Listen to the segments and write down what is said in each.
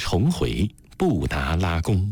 重回布达拉宫。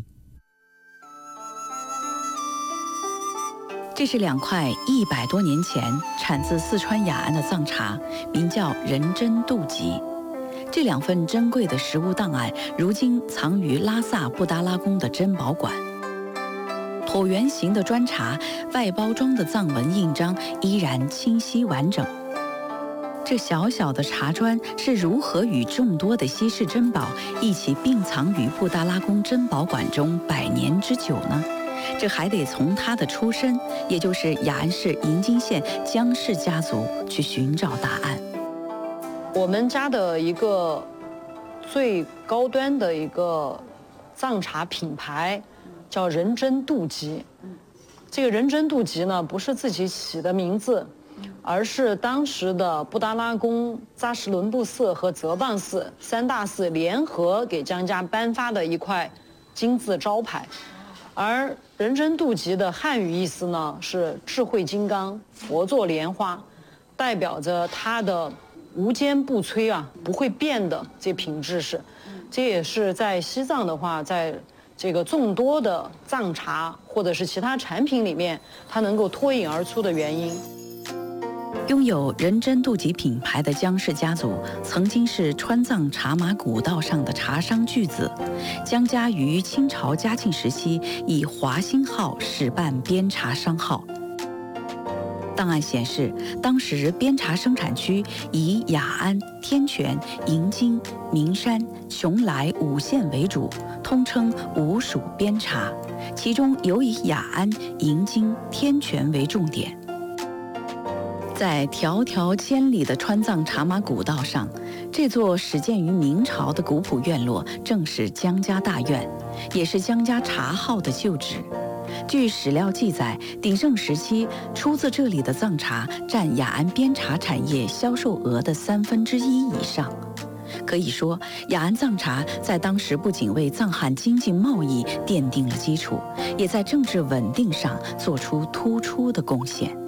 这是2块100多年前产自四川雅安的藏茶，名叫人参杜吉。这2份珍贵的实物档案，如今藏于拉萨布达拉宫的珍宝馆。椭圆形的砖茶，外包装的藏文印章依然清晰完整。这小小的茶砖是如何与众多的稀世珍宝一起并藏于布达拉宫珍宝馆中100年之久呢？这还得从它的出身，也就是雅安市银津县姜氏家族去寻找答案。 我们家的一个最高端的一个藏茶品牌叫人参杜吉。这个人参杜吉呢，不是自己起的名字，而是当时的布达拉宫、扎什伦布寺和泽邦寺3大寺联合给姜家颁发的一块金字招牌。而人参杜吉的汉语意思呢是智慧金刚、佛座莲花，代表着它的无坚不摧啊，不会变的这品质是。这也是在西藏的话，在这个众多的藏茶或者是其他产品里面，它能够脱颖而出的原因。 拥有人参杜吉品牌的姜氏家族，曾经是川藏茶马古道上的茶商巨子。姜家于清朝嘉庆时期以华兴号始办边茶商号。档案显示，当时边茶生产区以雅安、天全、银津、名山、邛崃5县为主，通称5属边茶，其中尤以雅安、银津、天全为重点。在迢迢千里的川藏茶马古道上，这座始建于明朝的古朴院落正是姜家大院，也是姜家茶号的旧址。据史料记载，鼎盛时期出自这里的藏茶占雅安边茶产业销售额的1/3以上。可以说，雅安藏茶在当时不仅为藏汉经济贸易奠定了基础，也在政治稳定上做出突出的贡献。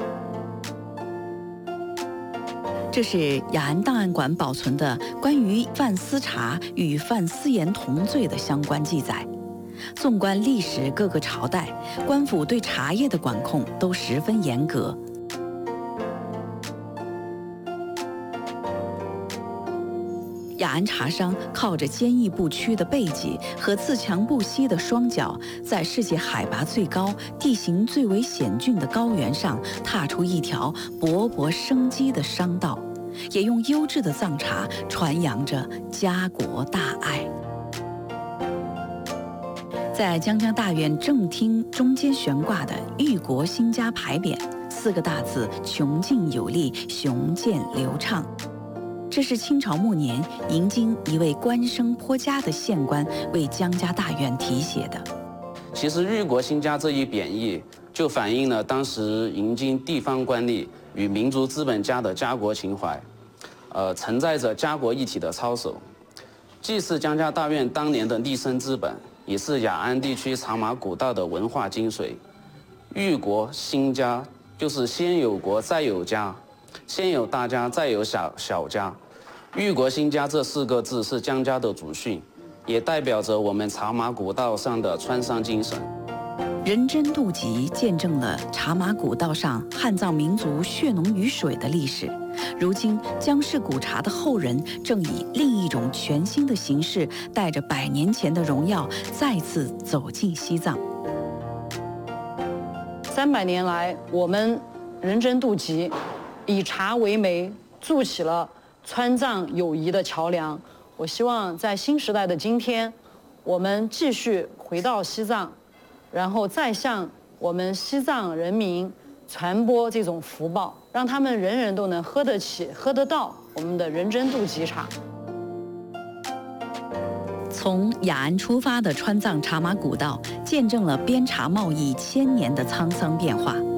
这是雅安档案馆保存的关于范思茶与范思言同罪的相关记载。纵观历史各个朝代，官府对茶叶的管控都十分严格。雅安茶商靠着坚毅不屈的背脊和自强不息的双脚，在世界海拔最高、地形最为险峻的高原上，踏出一条勃勃生机的商道，也用优质的藏茶传扬着家国大爱。在姜家大院正厅中间悬挂的“裕国兴家”牌匾，4个大字穷尽有力，雄健流畅。这是清朝末年银津一位官声颇佳的县官为姜家大院题写的。 其实“裕国兴家”这一贬义，就反映了当时银津地方官吏与民族资本家的家国情怀，承载着家国一体的操守，既是姜家大院当年的立身之本，也是雅安地区茶马古道的文化精髓。裕国兴家就是先有国再有家，先有大家再有小家。裕国兴家这4个字是姜家的祖训，也代表着我们茶马古道上的川商精神。 人参杜吉见证了茶马古道上汉藏民族血浓于水的历史。如今，姜氏古茶的后人正以另一种全新的形式，带着100年前的荣耀，再次走进西藏。 300年来，我们人参杜吉以茶为媒，筑起了川藏友谊的桥梁。我希望在新时代的今天，我们继续回到西藏，然后再向我们西藏人民传播这种福报，让他们人人都能喝得起、喝得到我们的人参杜吉茶。 从雅安出发的川藏茶马古道，见证了边茶贸易1000年的沧桑变化。